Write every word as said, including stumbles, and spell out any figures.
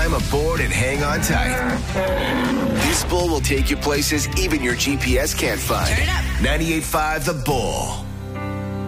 Climb aboard and hang on tight. This Bull will take you places even your G P S can't find. Turn it up. ninety-eight point five The Bull.